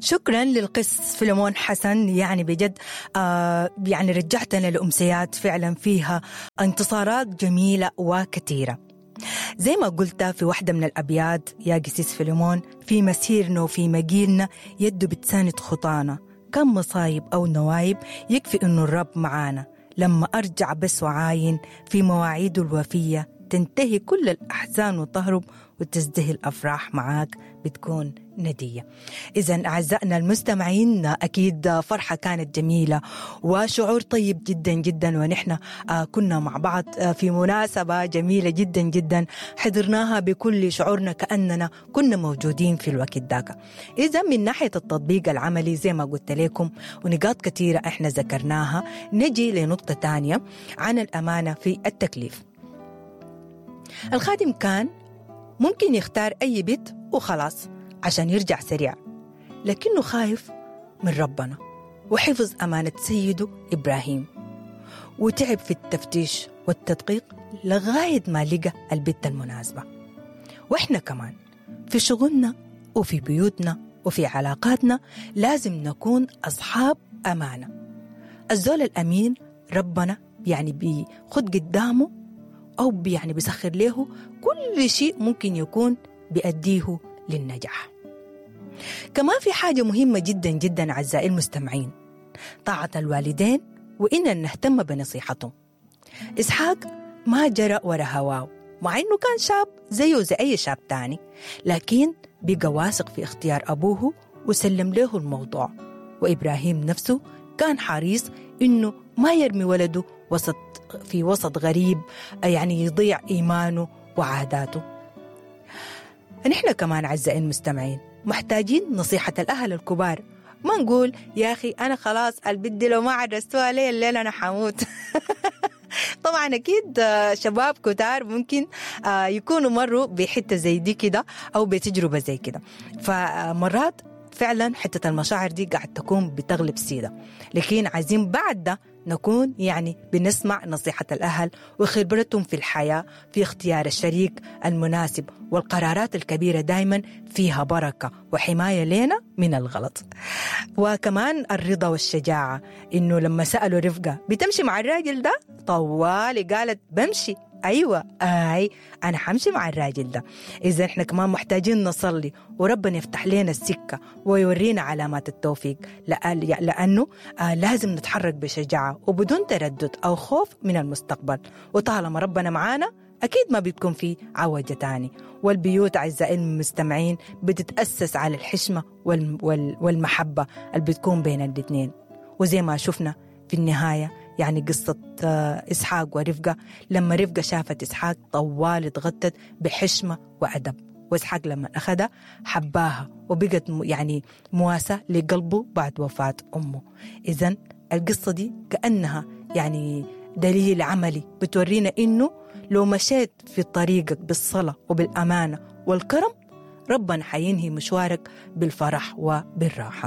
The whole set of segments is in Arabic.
شكرا للقس فيلمون حسن، يعني بجد يعني رجعتنا لأمسيات فعلا فيها انتصارات جميلة وكثيرة. زي ما قلت في واحدة من الأبيات يا قسيس فيلمون: في مسيرنا وفي مجيلنا يده بتساند خطانا، كم مصايب أو نوايب يكفي إنه الرب معانا، لما أرجع بس وعاين في مواعيده الوفية تنتهي كل الأحزان وتهرب وتزدهي الأفراح معاك بتكون ندية. إذن أعزائنا المستمعين، أكيد فرحة كانت جميلة وشعور طيب جدا جدا، ونحن كنا مع بعض في مناسبة جميلة جدا جدا حضرناها بكل شعورنا كأننا كنا موجودين في الوقت ذاك. إذن من ناحية التطبيق العملي زي ما قلت لكم ونقاط كثيرة إحنا ذكرناها، نجي لنقطة تانية عن الأمانة في التكليف. الخادم كان ممكن يختار أي بيت وخلاص عشان يرجع سريع، لكنه خايف من ربنا وحفظ أمانة سيده إبراهيم، وتعب في التفتيش والتدقيق لغاية ما لقى البيت المناسبة. وإحنا كمان في شغلنا وفي بيوتنا وفي علاقاتنا لازم نكون أصحاب أمانة. الزول الأمين ربنا يعني بيخد قدامه أو يعني بيسخر له كل شيء ممكن يكون بيأديه للنجاح. كمان في حاجة مهمة جدا جدا أعزائي المستمعين: طاعة الوالدين وإن نهتم بنصيحتهم. إسحاق ما جرى ورا هواه، مع إنه كان شاب زيه زي أي شاب تاني، لكن بقى واثق في اختيار أبوه وسلم له الموضوع. وإبراهيم نفسه كان حريص إنه ما يرمي ولده في وسط غريب يعني يضيع إيمانه وعاداته. نحن كمان أعزائي المستمعين محتاجين نصيحة الأهل الكبار، ما نقول يا أخي أنا خلاص البدي لو ما عرستوها لي الليلة أنا حموت. طبعا أكيد شباب كتار ممكن يكونوا مروا بحتة زي دي كده أو بتجربة زي كده، فمرات فعلا حتة المشاعر دي قاعد تكون بتغلب سيدة، لكن عايزين بعد ده نكون يعني بنسمع نصيحة الأهل وخبرتهم في الحياة في اختيار الشريك المناسب، والقرارات الكبيرة دايما فيها بركة وحماية لنا من الغلط. وكمان الرضا والشجاعة، إنه لما سألوا رفقة بتمشي مع الراجل ده طوالي قالت بمشي، أيوة أنا حمشي مع الراجل ده. إذا إحنا كمان محتاجين نصلي وربنا يفتح لنا السكة ويورينا علامات التوفيق، لأنه لازم نتحرك بشجاعة وبدون تردد أو خوف من المستقبل، وطالما ربنا معانا أكيد ما بتكون في عوجة تاني. والبيوت أعزائي المستمعين بتتأسس على الحشمة والمحبة اللي بتكون بين الاثنين. وزي ما شفنا في النهاية يعني قصة إسحاق ورفقة، لما رفقة شافت إسحاق طوال اتغطت بحشمة وأدب، وإسحاق لما أخذها حباها وبقت يعني مواساة لقلبه بعد وفاة أمه. إذن القصة دي كأنها يعني دليل عملي بتورينا إنه لو مشيت في طريقك بالصلاة وبالأمانة والكرم ربنا حينهي مشوارك بالفرح وبالراحة.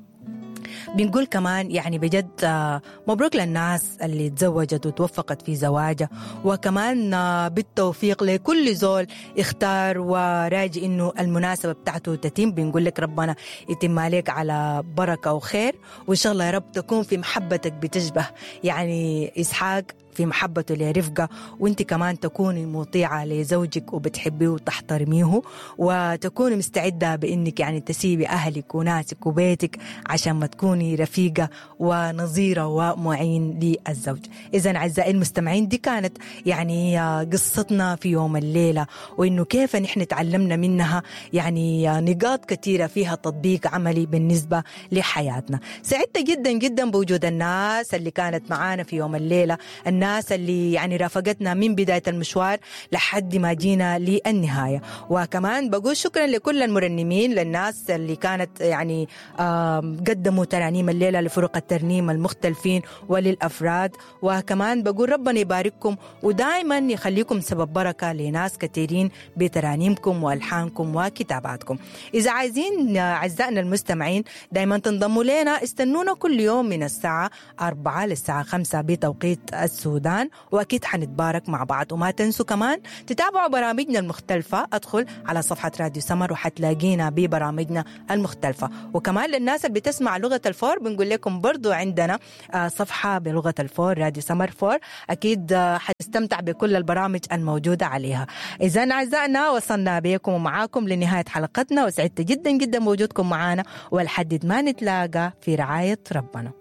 بنقول كمان يعني بجد مبروك للناس اللي تزوجت وتوفقت في زواجها، وكمان بالتوفيق لكل زول اختار وراجي انه المناسبة بتاعته تتم. بنقول لك ربنا يتم عليك على بركة وخير، وان شاء الله يا رب تكون في محبتك بتشبه يعني إسحاق في محبته لرفقة، وانت كمان تكوني مطيعة لزوجك وبتحبيه وتحترميه، وتكوني مستعدة بانك يعني تسيبي اهلك وناسك وبيتك عشان ما تكوني رفيقة ونظيرة ومعين للزوج. اذا اعزائي المستمعين دي كانت يعني قصتنا في يوم الليلة، وانه كيف نحن تعلمنا منها يعني نقاط كثيرة فيها تطبيق عملي بالنسبة لحياتنا. سعدت جدا جدا بوجود الناس اللي كانت معانا في يوم الليلة، الناس اللي يعني رافقتنا من بداية المشوار لحد ما جينا للنهاية. وكمان بقول شكرا لكل المرنمين، للناس اللي كانت يعني قدموا ترانيم الليلة لفرق الترنيم المختلفين وللأفراد. وكمان بقول ربنا يبارككم ودائما يخليكم سبب بركة لناس كثيرين بترانيمكم وألحانكم وكتاباتكم. إذا عايزين أعزائنا المستمعين دائما تنضموا لنا، استنونا كل يوم من الساعة 4 للساعة 5 بتوقيت السودان. السودان، وأكيد حنتبارك مع بعض. وما تنسوا كمان تتابعوا برامجنا المختلفة، أدخل على صفحة راديو سمر وحتلاقينا ببرامجنا المختلفة. وكمان للناس اللي بتسمع لغة الفور بنقول لكم برضو عندنا صفحة بلغة الفور راديو سمر فور، أكيد حتستمتع بكل البرامج الموجودة عليها. إذن أعزائنا وصلنا بكم ومعاكم لنهاية حلقتنا، وسعدت جدا جدا بوجودكم معنا، ولحد ما نتلاقى في رعاية ربنا.